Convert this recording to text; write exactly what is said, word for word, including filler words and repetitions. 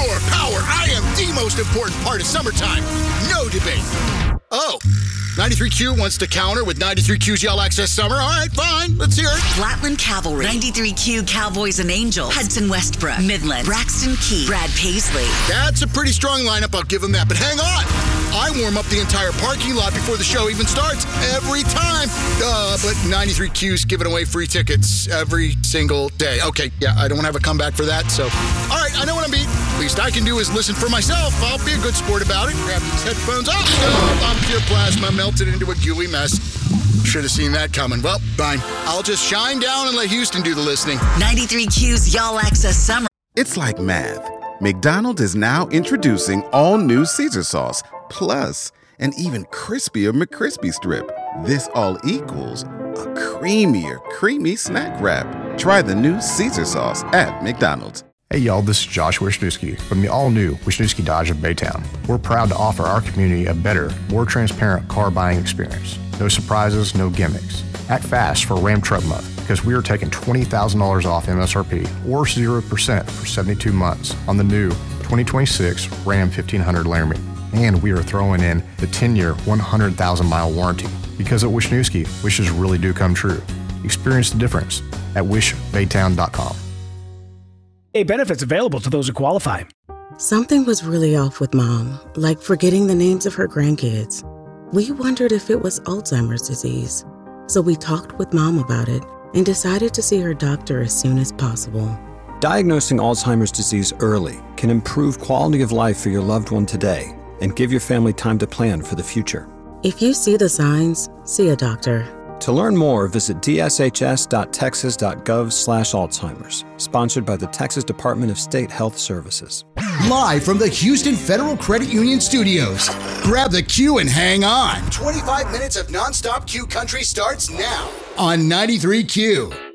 Outdoor power. I am the most important part of summertime. No debate. Oh, ninety-three Q wants to counter with ninety-three Q's Y'all Access Summer. All right, fine. Let's hear it. Flatland Cavalry, ninety-three Q Cowboys and Angels, Hudson Westbrook, Midland, Braxton Key, Brad Paisley. That's a pretty strong lineup, I'll give them that. But hang on. I warm up the entire parking lot before the show even starts every time. Uh, but ninety-three Q's giving away free tickets every single day. Okay, yeah, I don't have a comeback for that. So, all right, I know what I'm beat. Least I can do is listen for myself. I'll be a good sport about it. Grab these headphones off. Oh, I'm pure plasma melted into a gooey mess. Should have seen that coming. Well, fine. I'll just shine down and let Houston do the listening. ninety-three Q's Y'all Access Summer. It's like math. McDonald's is now introducing all new Caesar sauce, plus an even crispier McCrispy strip. This all equals a creamier, creamy snack wrap. Try the new Caesar sauce at McDonald's. Hey y'all, this is Josh Wisniewski from the all-new Wisniewski Dodge of Baytown. We're proud to offer our community a better, more transparent car buying experience. No surprises, no gimmicks. Act fast for Ram Truck Month because we are taking twenty thousand dollars off M S R P or zero percent for seventy-two months on the new twenty twenty-six Ram fifteen hundred Laramie. And we are throwing in the ten-year, one hundred thousand mile warranty. Because at Wisniewski, wishes really do come true. Experience the difference at wish baytown dot com. A benefits available to those who qualify. Something was really off with Mom, like forgetting the names of her grandkids. We wondered if it was Alzheimer's disease. So we talked with Mom about it and decided to see her doctor as soon as possible. Diagnosing Alzheimer's disease early can improve quality of life for your loved one today and give your family time to plan for the future. If you see the signs, see a doctor. To learn more, visit d s h s dot texas dot gov slash Alzheimer's. Sponsored by the Texas Department of State Health Services. Live from the Houston Federal Credit Union Studios. Grab the Q and hang on. twenty-five minutes of nonstop Q country starts now on ninety-three Q.